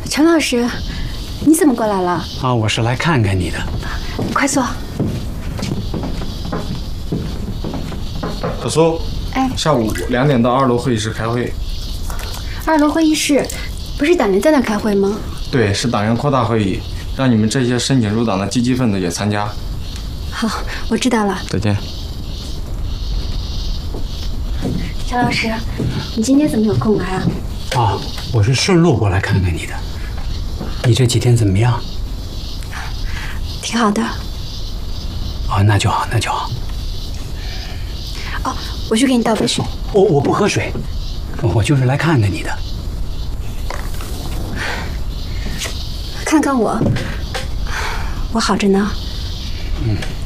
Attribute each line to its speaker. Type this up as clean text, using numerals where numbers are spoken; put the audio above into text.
Speaker 1: 陈老师，你怎么过来了？
Speaker 2: 啊，我是来看看你的。
Speaker 1: 快坐。
Speaker 3: 小苏，
Speaker 1: 哎，
Speaker 3: 下午2点到2楼会议室开会。
Speaker 1: 2楼会议室，不是党员在那开会吗？
Speaker 3: 对，是党员扩大会议，让你们这些申请入党的积极分子也参加。
Speaker 1: 好，我知道了。
Speaker 3: 再见。
Speaker 1: 陈老师，你今天怎么有空来啊？
Speaker 2: 啊，我是顺路过来看看你的。你这几天怎么样？
Speaker 1: 挺好的。
Speaker 2: 哦，那就好，那就好。
Speaker 1: 哦，我去给你倒杯水。
Speaker 2: 我不喝水，我就是来看看你的。
Speaker 1: 看看我，我好着呢。
Speaker 2: 嗯。